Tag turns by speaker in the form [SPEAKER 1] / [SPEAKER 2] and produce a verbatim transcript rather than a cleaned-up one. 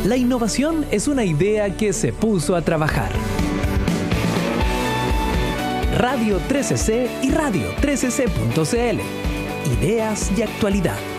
[SPEAKER 1] La innovación es una idea que se puso a trabajar. Radio trece C y Radio trece C punto C L. Ideas y actualidad.